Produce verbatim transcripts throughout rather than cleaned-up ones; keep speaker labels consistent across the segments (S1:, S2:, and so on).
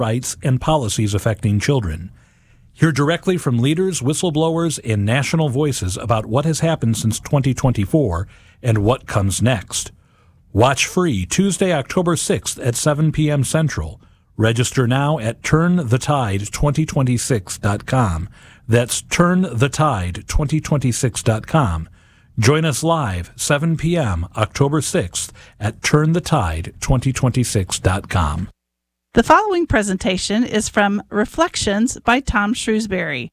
S1: rights and policies affecting children. Hear directly from leaders, whistleblowers, and national voices about what has happened since twenty twenty-four and what comes next. Watch free Tuesday, October sixth at seven p.m. Central. Register now at turn the tide twenty twenty-six dot com. That's turn the tide twenty twenty-six dot com. Join us live seven p.m. October sixth at turn the tide twenty twenty-six dot com.
S2: The following presentation is from Reflections by Tom Shrewsbury.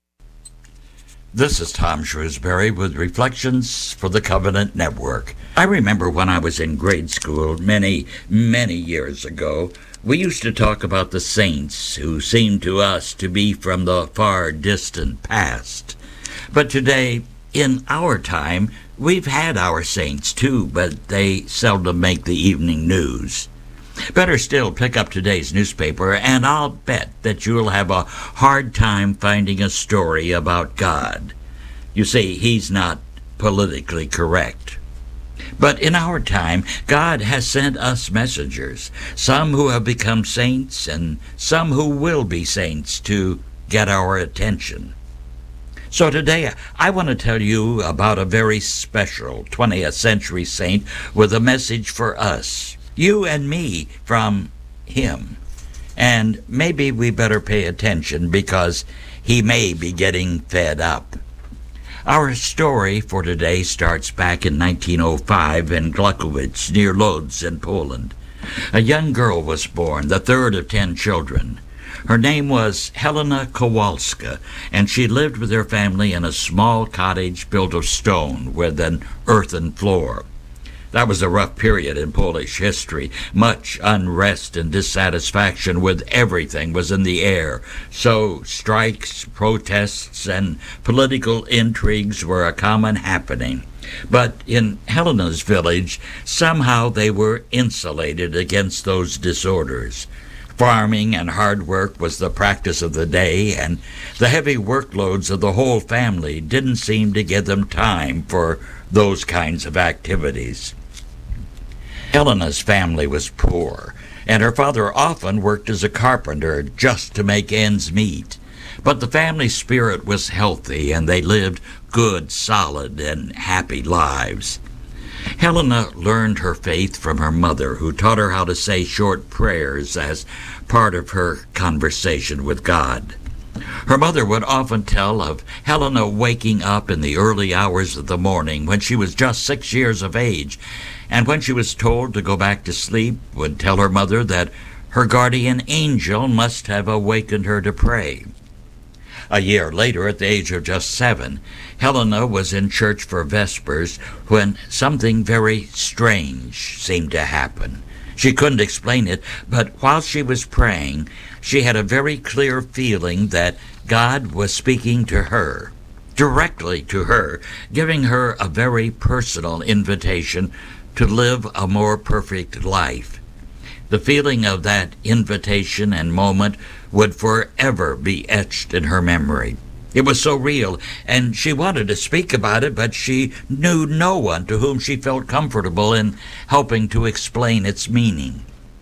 S3: This is Tom Shrewsbury with Reflections for the Covenant Network. I remember when I was in grade school many, many years ago, we used to talk about the saints who seemed to us to be from the far distant past. But today, in our time, we've had our saints too, but they seldom make the evening news. Better still, pick up today's newspaper, and I'll bet that you'll have a hard time finding a story about God. You see, he's not politically correct. But in our time, God has sent us messengers, some who have become saints and some who will be saints to get our attention. So today, I want to tell you about a very special twentieth century saint with a message for us. You and me from him. And maybe we better pay attention because he may be getting fed up. Our story for today starts back in nineteen oh five in Glukowice, near Lodz in Poland. A young girl was born, the third of ten children. Her name was Helena Kowalska, and she lived with her family in a small cottage built of stone with an earthen floor. That was a rough period in Polish history. Much unrest and dissatisfaction with everything was in the air. So strikes, protests, and political intrigues were a common happening. But in Helena's village, somehow they were insulated against those disorders. Farming and hard work was the practice of the day, and the heavy workloads of the whole family didn't seem to give them time for those kinds of activities. Helena's family was poor, and her father often worked as a carpenter just to make ends meet. But the family spirit was healthy, and they lived good, solid, and happy lives. Helena learned her faith from her mother, who taught her how to say short prayers as part of her conversation with God. Her mother would often tell of Helena waking up in the early hours of the morning when she was just six years of age, and when she was told to go back to sleep, would tell her mother that her guardian angel must have awakened her to pray. A year later, at the age of just seven, Helena was in church for Vespers when something very strange seemed to happen. She couldn't explain it, but while she was praying, she had a very clear feeling that God was speaking to her, directly to her, giving her a very personal invitation to live a more perfect life. The feeling of that invitation and moment would forever be etched in her memory. It was so real, and she wanted to speak about it, but she knew no one to whom she felt comfortable in helping to explain its meaning.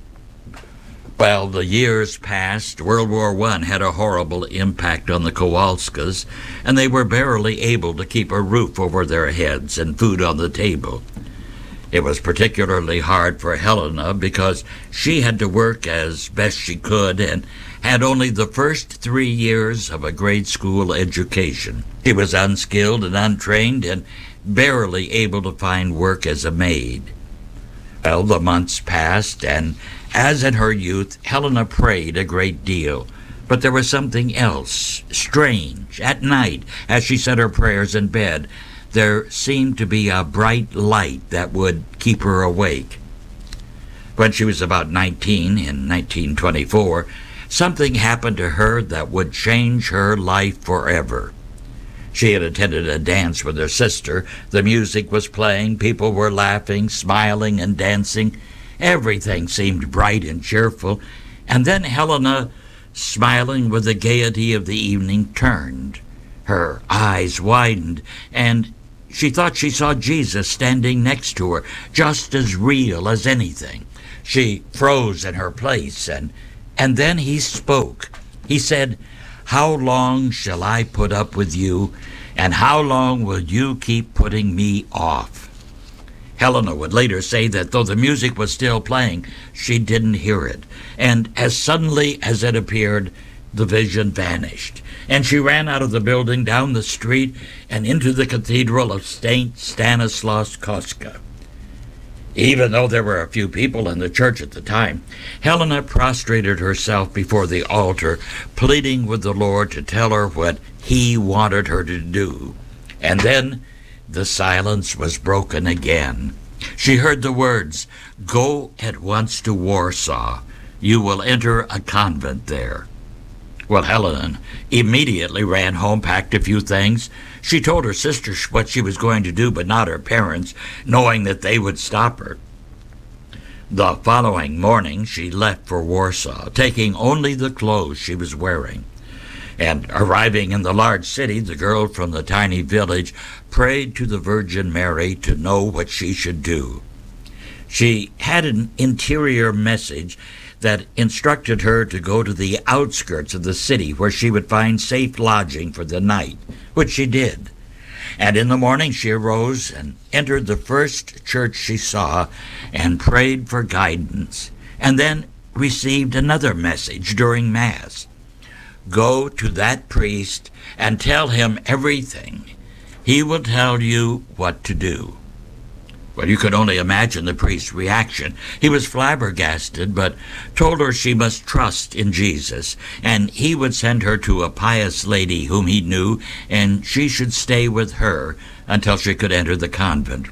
S3: Well, the years passed. World War One had a horrible impact on the Kowalskas, and they were barely able to keep a roof over their heads and food on the table. It was particularly hard for Helena because she had to work as best she could and had only the first three years of a grade school education. She was unskilled and untrained and barely able to find work as a maid. Well, the months passed, and as in her youth, Helena prayed a great deal. But there was something else, strange. At night, as she said her prayers in bed, there seemed to be a bright light that would keep her awake. When she was about nineteen, in nineteen twenty-four, something happened to her that would change her life forever. She had attended a dance with her sister. The music was playing, people were laughing, smiling, and dancing. Everything seemed bright and cheerful. And then Helena, smiling with the gaiety of the evening, turned. Her eyes widened, and she thought she saw Jesus standing next to her, just as real as anything. She froze in her place and And then he spoke. He said, "How long shall I put up with you, and how long will you keep putting me off?" Helena would later say that though the music was still playing, she didn't hear it. And as suddenly as it appeared, the vision vanished. And she ran out of the building, down the street, and into the cathedral of Saint Stanislaus Kostka. Even though there were a few people in the church at the time, Helena prostrated herself before the altar, pleading with the Lord to tell her what he wanted her to do. And then the silence was broken again. She heard the words, "Go at once to Warsaw. You will enter a convent there." Well, Helen immediately ran home, packed a few things. She told her sister what she was going to do, but not her parents, knowing that they would stop her. The following morning, she left for Warsaw, taking only the clothes she was wearing. And arriving in the large city, the girl from the tiny village prayed to the Virgin Mary to know what she should do. She had an interior message that instructed her to go to the outskirts of the city where she would find safe lodging for the night, which she did. And in the morning she arose and entered the first church she saw and prayed for guidance, and then received another message during Mass. "Go to that priest and tell him everything. He will tell you what to do." Well, you could only imagine the priest's reaction. He was flabbergasted, but told her she must trust in Jesus, and he would send her to a pious lady whom he knew, and she should stay with her until she could enter the convent.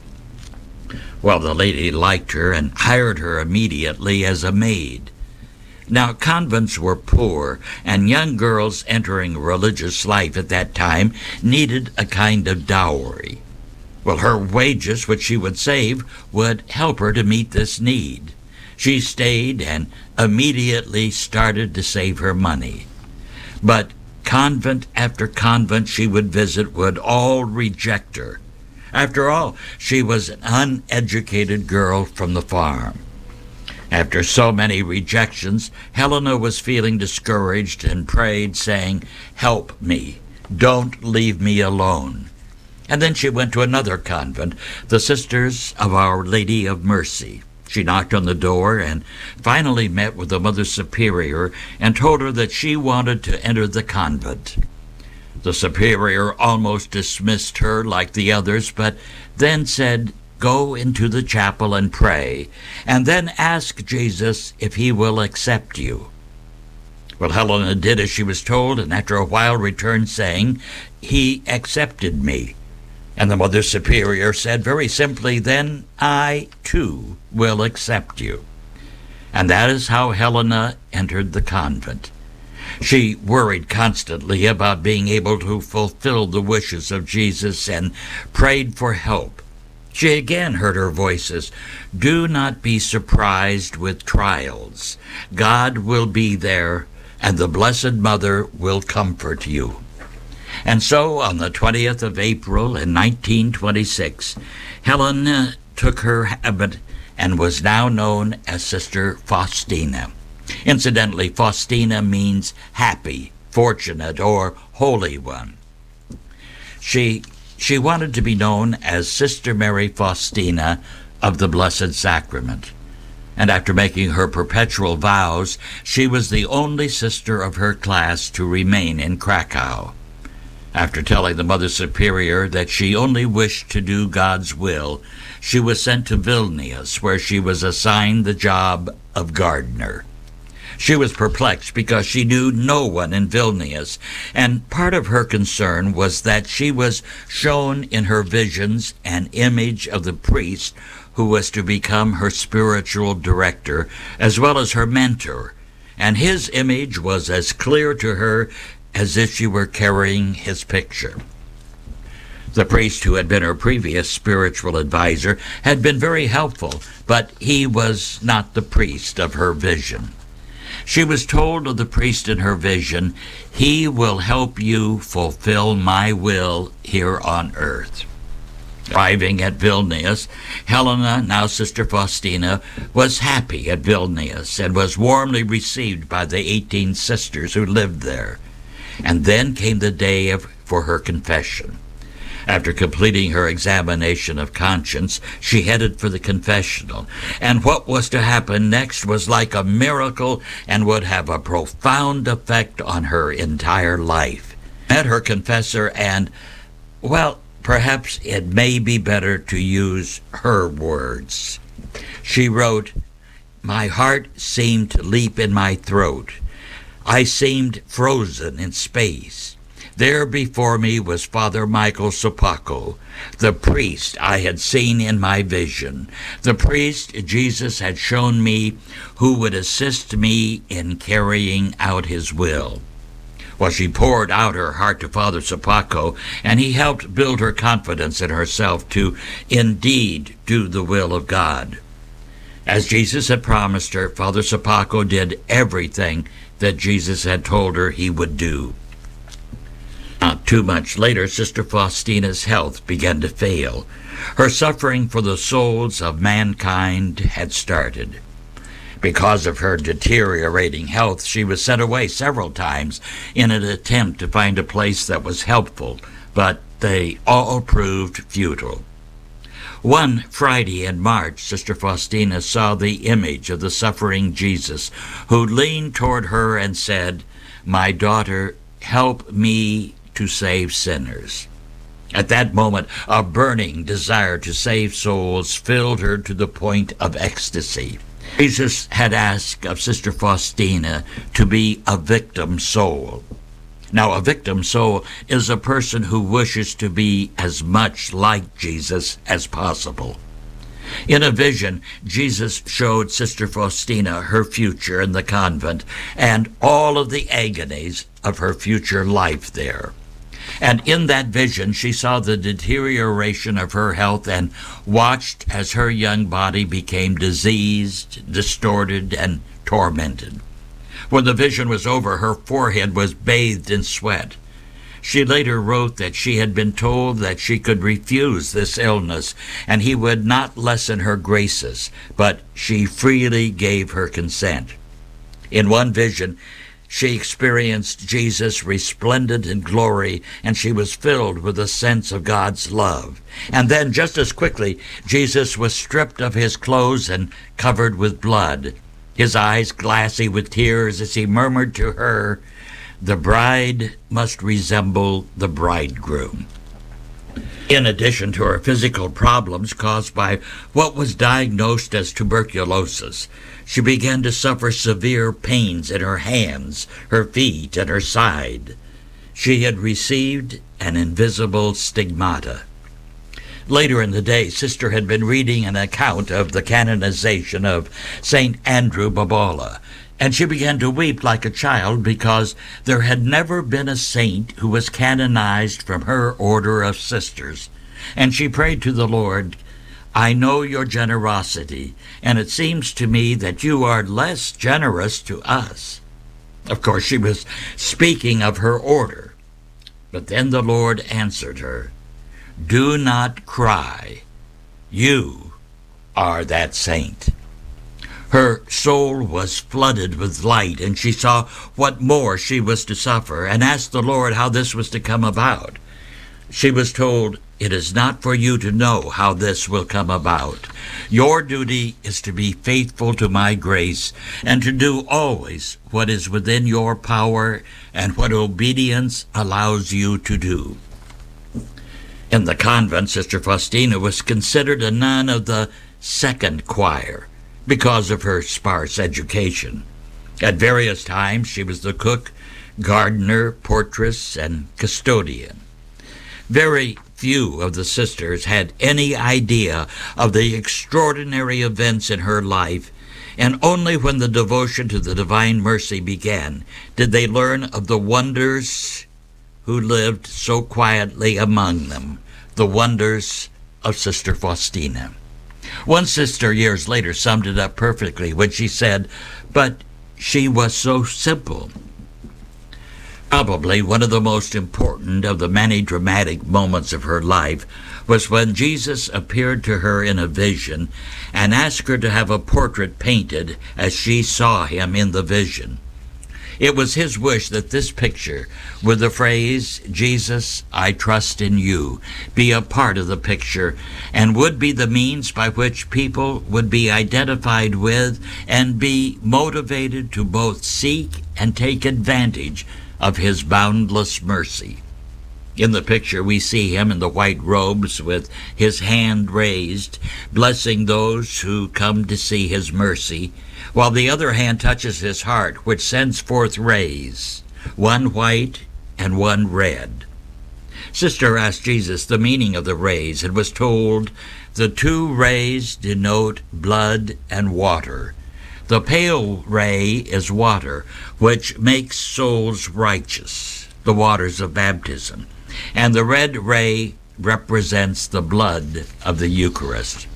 S3: Well, the lady liked her and hired her immediately as a maid. Now, convents were poor, and young girls entering religious life at that time needed a kind of dowry. Well, her wages, which she would save, would help her to meet this need. She stayed and immediately started to save her money. But convent after convent she would visit would all reject her. After all, she was an uneducated girl from the farm. After so many rejections, Helena was feeling discouraged and prayed, saying, "Help me. Don't leave me alone." And then she went to another convent, the Sisters of Our Lady of Mercy. She knocked on the door and finally met with the Mother Superior and told her that she wanted to enter the convent. The Superior almost dismissed her like the others, but then said, "Go into the chapel and pray, and then ask Jesus if he will accept you." Well, Helena did as she was told, and after a while returned saying, "He accepted me." And the Mother Superior said very simply, "Then I, too, will accept you." And that is how Helena entered the convent. She worried constantly about being able to fulfill the wishes of Jesus and prayed for help. She again heard her voices, "Do not be surprised with trials. God will be there, and the Blessed Mother will comfort you." And so, on the twentieth of April in nineteen twenty-six, Helena took her habit and was now known as Sister Faustina. Incidentally, Faustina means happy, fortunate, or holy one. She, she wanted to be known as Sister Mary Faustina of the Blessed Sacrament. And after making her perpetual vows, she was the only sister of her class to remain in Krakow. After telling the Mother Superior that she only wished to do God's will, she was sent to Vilnius, where she was assigned the job of gardener. She was perplexed because she knew no one in Vilnius, and part of her concern was that she was shown in her visions an image of the priest who was to become her spiritual director, as well as her mentor, and his image was as clear to her as if she were carrying his picture. The priest who had been her previous spiritual advisor had been very helpful, but he was not the priest of her vision. She was told of the priest in her vision, "He will help you fulfill my will here on earth." Arriving at Vilnius, Helena, now Sister Faustina, was happy at Vilnius and was warmly received by the eighteen sisters who lived there. And then came the day of, for her confession. After completing her examination of conscience, she headed for the confessional. And what was to happen next was like a miracle and would have a profound effect on her entire life. Met her confessor and, well, perhaps it may be better to use her words. She wrote, "My heart seemed to leap in my throat. I seemed frozen in space. There before me was Father Michael Sopoćko, the priest I had seen in my vision, the priest Jesus had shown me who would assist me in carrying out his will." Well, she poured out her heart to Father Sopoćko, and he helped build her confidence in herself to indeed do the will of God. As Jesus had promised her, Father Sopoćko did everything that Jesus had told her he would do. Not too much later, Sister Faustina's health began to fail. Her suffering for the souls of mankind had started. Because of her deteriorating health, she was sent away several times in an attempt to find a place that was helpful, but they all proved futile. One Friday in March, Sister Faustina saw the image of the suffering Jesus, who leaned toward her and said, "My daughter, help me to save sinners." At that moment, a burning desire to save souls filled her to the point of ecstasy. Jesus had asked of Sister Faustina to be a victim soul. Now, a victim soul is a person who wishes to be as much like Jesus as possible. In a vision, Jesus showed Sister Faustina her future in the convent and all of the agonies of her future life there. And in that vision, she saw the deterioration of her health and watched as her young body became diseased, distorted, and tormented. When the vision was over, her forehead was bathed in sweat. She later wrote that she had been told that she could refuse this illness and he would not lessen her graces, but she freely gave her consent. In one vision, she experienced Jesus resplendent in glory, and she was filled with a sense of God's love. And then, just as quickly, Jesus was stripped of his clothes and covered with blood, his eyes glassy with tears as he murmured to her, "The bride must resemble the bridegroom." In addition to her physical problems caused by what was diagnosed as tuberculosis, she began to suffer severe pains in her hands, her feet, and her side. She had received an invisible stigmata. Later in the day, Sister had been reading an account of the canonization of Saint Andrew Bobola, and she began to weep like a child because there had never been a saint who was canonized from her order of sisters. And she prayed to the Lord, "I know your generosity, and it seems to me that you are less generous to us." Of course, she was speaking of her order. But then the Lord answered her, "Do not cry. You are that saint." Her soul was flooded with light, and she saw what more she was to suffer, and asked the Lord how this was to come about. She was told, "It is not for you to know how this will come about. Your duty is to be faithful to my grace, and to do always what is within your power and what obedience allows you to do." In the convent, Sister Faustina was considered a nun of the second choir because of her sparse education. At various times, she was the cook, gardener, portress, and custodian. Very few of the sisters had any idea of the extraordinary events in her life, and only when the devotion to the Divine Mercy began did they learn of the wonders who lived so quietly among them, the wonders of Sister Faustina. One sister years later summed it up perfectly when she said, "But she was so simple." Probably one of the most important of the many dramatic moments of her life was when Jesus appeared to her in a vision and asked her to have a portrait painted as she saw him in the vision. It was his wish that this picture, with the phrase, "Jesus, I trust in you," be a part of the picture and would be the means by which people would be identified with and be motivated to both seek and take advantage of his boundless mercy. In the picture, we see him in the white robes with his hand raised, blessing those who come to see his mercy, while the other hand touches his heart, which sends forth rays, one white and one red. Sister asked Jesus the meaning of the rays and was told the two rays denote blood and water. The pale ray is water, which makes souls righteous, the waters of baptism, and the red ray represents the blood of the Eucharist.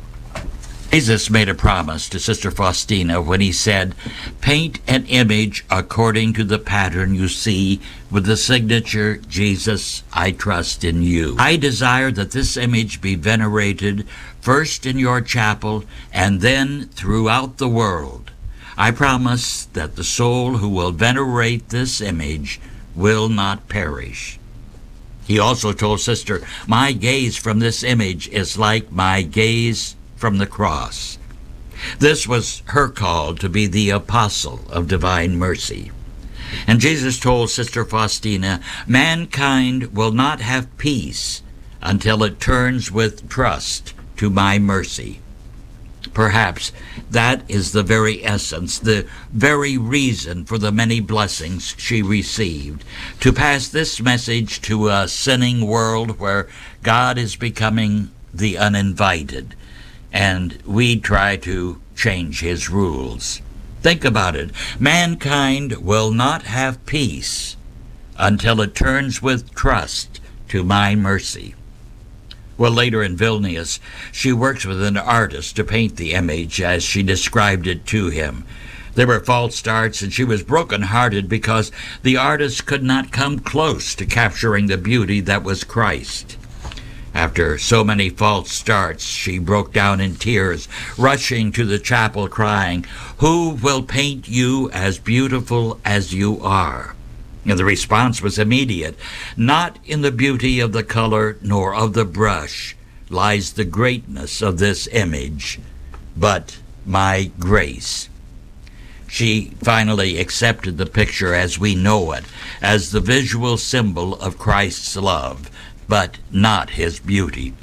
S3: Jesus made a promise to Sister Faustina when he said, "Paint an image according to the pattern you see with the signature, 'Jesus, I trust in you.' I desire that this image be venerated first in your chapel and then throughout the world. I promise that the soul who will venerate this image will not perish." He also told Sister, "My gaze from this image is like my gaze from the cross." This was her call to be the apostle of divine mercy. And Jesus told Sister Faustina, "Mankind will not have peace until it turns with trust to my mercy." Perhaps that is the very essence, the very reason for the many blessings she received, to pass this message to a sinning world where God is becoming the uninvited, and we try to change his rules. Think about it. Mankind will not have peace until it turns with trust to my mercy. Well, later in Vilnius, she works with an artist to paint the image as she described it to him. There were false starts, and she was broken-hearted because the artist could not come close to capturing the beauty that was Christ. After so many false starts, she broke down in tears, rushing to the chapel crying, "Who will paint you as beautiful as you are?" And the response was immediate. "Not in the beauty of the color nor of the brush lies the greatness of this image, but my grace." She finally accepted the picture as we know it, as the visual symbol of Christ's love, but not his beauty.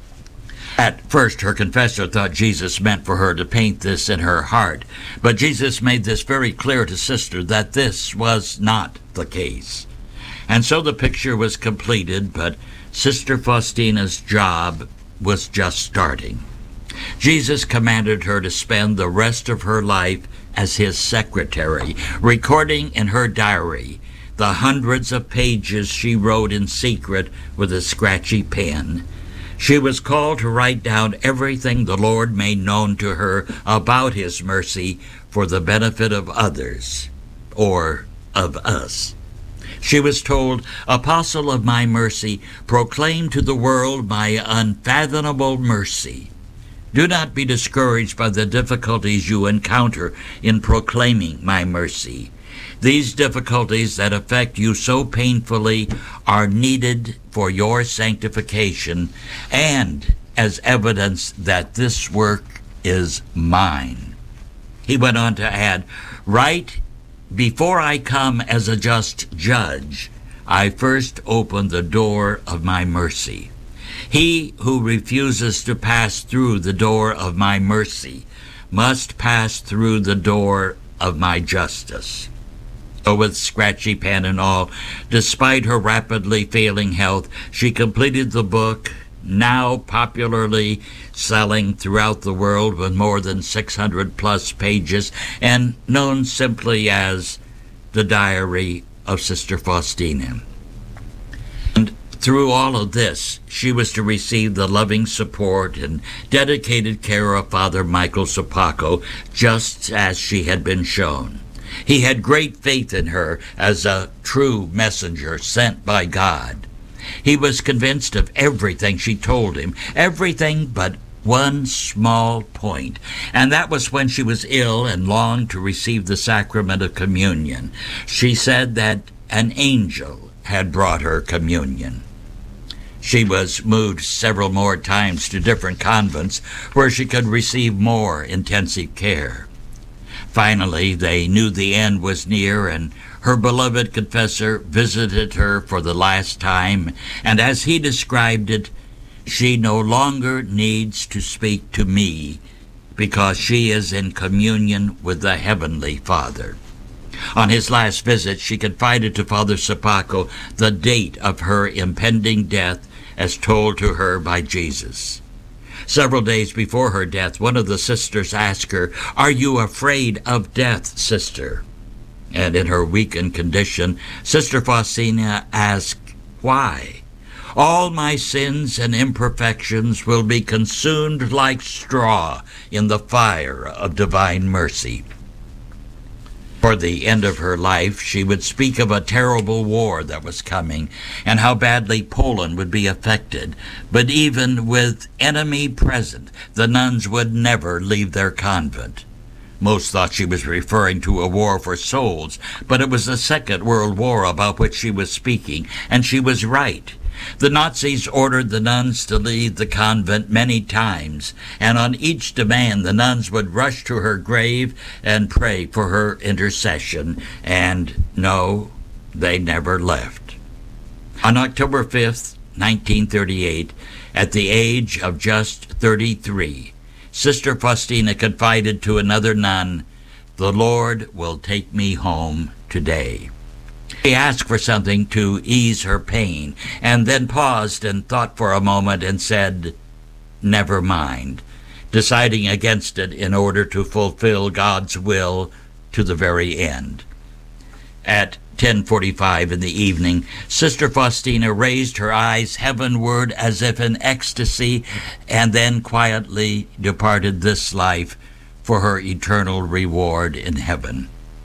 S3: At first, her confessor thought Jesus meant for her to paint this in her heart, but Jesus made this very clear to Sister that this was not the case. And so the picture was completed, but Sister Faustina's job was just starting. Jesus commanded her to spend the rest of her life as his secretary, recording in her diary the hundreds of pages she wrote in secret with a scratchy pen. She was called to write down everything the Lord made known to her about his mercy for the benefit of others, or of us. She was told, "Apostle of my mercy, proclaim to the world my unfathomable mercy. Do not be discouraged by the difficulties you encounter in proclaiming my mercy. These difficulties that affect you so painfully are needed for your sanctification and as evidence that this work is mine." He went on to add, "Right before I come as a just judge, I first open the door of my mercy. He who refuses to pass through the door of my mercy must pass through the door of my justice." So with scratchy pen and all, despite her rapidly failing health, she completed the book, now popularly selling throughout the world with more than six hundred plus pages, and known simply as the Diary of Sister Faustina. And through all of this, she was to receive the loving support and dedicated care of Father Michael Sopoćko, just as she had been shown. He had great faith in her as a true messenger sent by God. He was convinced of everything she told him, everything but one small point, and that was when she was ill and longed to receive the sacrament of communion. She said that an angel had brought her communion. She was moved several more times to different convents where she could receive more intensive care. Finally, they knew the end was near, and her beloved confessor visited her for the last time, and as he described it, she no longer needs to speak to me because she is in communion with the Heavenly Father. On his last visit, she confided to Father Sopoćko the date of her impending death as told to her by Jesus. Several days before her death, one of the sisters asked her, "Are you afraid of death, sister?" And in her weakened condition, Sister Faustina asked, "Why? All my sins and imperfections will be consumed like straw in the fire of divine mercy." For the end of her life, she would speak of a terrible war that was coming and how badly Poland would be affected. But even with enemy present, the nuns would never leave their convent. Most thought she was referring to a war for souls, but it was the Second World War about which she was speaking, and she was right. The Nazis ordered the nuns to leave the convent many times, and on each demand the nuns would rush to her grave and pray for her intercession, and no, they never left. On October fifth, nineteen thirty-eight, at the age of just thirty-three, Sister Faustina confided to another nun, "The Lord will take me home today." She asked for something to ease her pain, and then paused and thought for a moment and said, "Never mind," deciding against it in order to fulfill God's will to the very end. At ten forty-five in the evening, Sister Faustina raised her eyes heavenward as if in ecstasy, and then quietly departed this life for her eternal reward in heaven.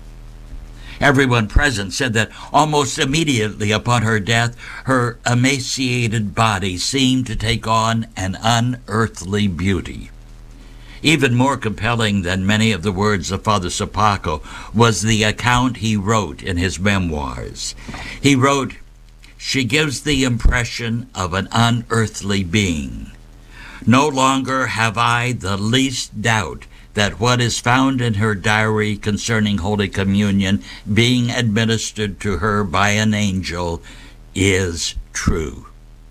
S3: Everyone present said that almost immediately upon her death, her emaciated body seemed to take on an unearthly beauty. Even more compelling than many of the words of Father Sopoćko was the account he wrote in his memoirs. He wrote, "She gives the impression of an unearthly being. No longer have I the least doubt that what is found in her diary concerning Holy Communion being administered to her by an angel is true.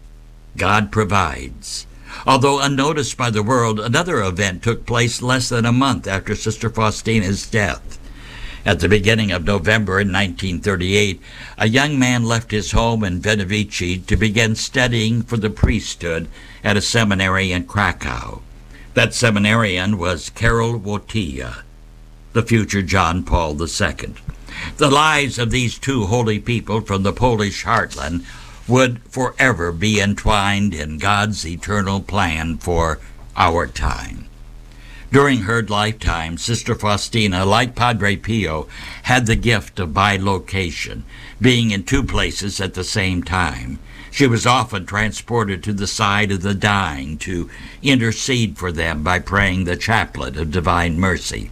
S3: God provides." Although unnoticed by the world, another event took place less than a month after Sister Faustina's death. At the beginning of November in nineteen thirty-eight, a young man left his home in Wieniawski to begin studying for the priesthood at a seminary in Krakow. That seminarian was Karol Wojtyła, the future John Paul the Second. The lives of these two holy people from the Polish heartland would forever be entwined in God's eternal plan for our time. During her lifetime, Sister Faustina, like Padre Pio, had the gift of bilocation, being in two places at the same time. She was often transported to the side of the dying to intercede for them by praying the chaplet of divine mercy.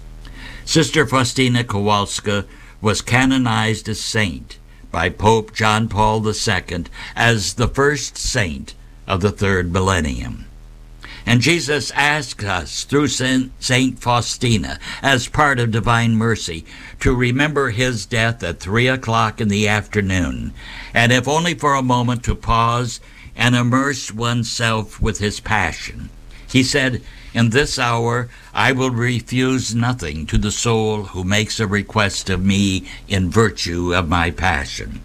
S3: Sister Faustina Kowalska was canonized as saint by Pope John Paul the Second as the first saint of the third millennium. And Jesus asks us through Saint Faustina, as part of divine mercy, to remember his death at three o'clock in the afternoon, and if only for a moment to pause and immerse oneself with his passion. He said, "In this hour I will refuse nothing to the soul who makes a request of me in virtue of my passion."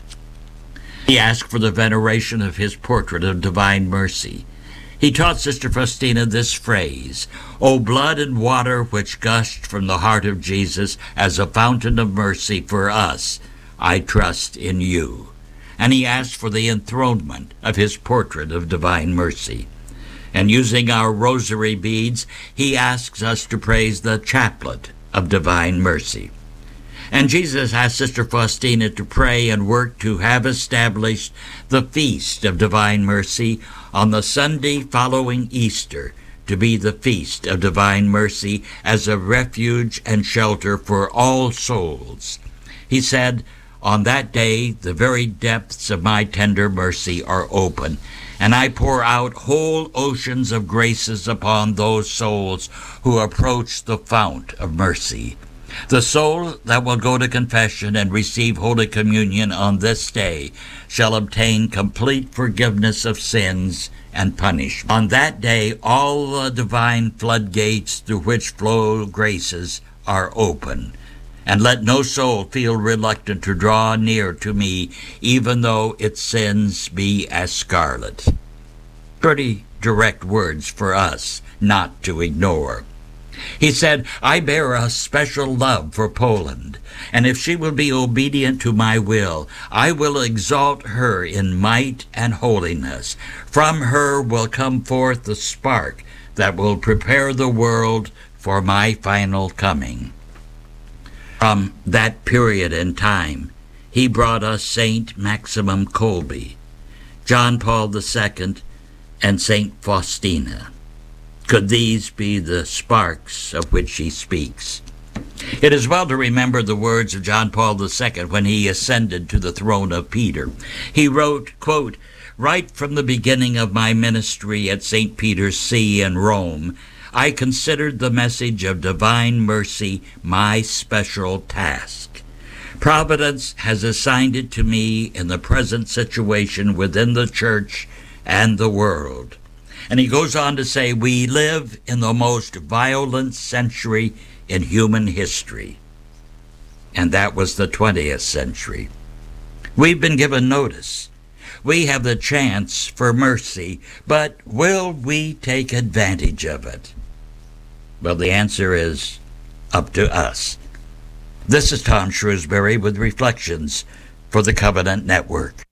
S3: He asked for the veneration of his portrait of divine mercy. He taught Sister Faustina this phrase, "O blood and water which gushed from the heart of Jesus as a fountain of mercy for us, I trust in you." And he asked for the enthronement of his portrait of divine mercy. And using our rosary beads, he asks us to praise the chaplet of divine mercy. And Jesus asked Sister Faustina to pray and work to have established the Feast of Divine Mercy on the Sunday following Easter, to be the Feast of Divine Mercy as a refuge and shelter for all souls. He said, "On that day the very depths of my tender mercy are open, and I pour out whole oceans of graces upon those souls who approach the fount of mercy." The soul that will go to confession and receive Holy Communion on this day shall obtain complete forgiveness of sins and punishment. On that day, all the divine floodgates through which flow graces are open. And let no soul feel reluctant to draw near to me, even though its sins be as scarlet. Pretty direct words for us not to ignore. He said, "I bear a special love for Poland, and if she will be obedient to my will, I will exalt her in might and holiness. From her will come forth the spark that will prepare the world for my final coming." From that period in time, he brought us Saint Maximum Kolbe, John Paul the Second, and Saint Faustina. Could these be the sparks of which he speaks? It is well to remember the words of John Paul the Second when he ascended to the throne of Peter. He wrote, quote, "Right from the beginning of my ministry at Saint Peter's See in Rome, I considered the message of divine mercy my special task. Providence has assigned it to me in the present situation within the church and the world." And he goes on to say, "We live in the most violent century in human history." And that was the twentieth century. We've been given notice. We have the chance for mercy, but will we take advantage of it? Well, the answer is up to us. This is Tom Shrewsbury with Reflections for the Covenant Network.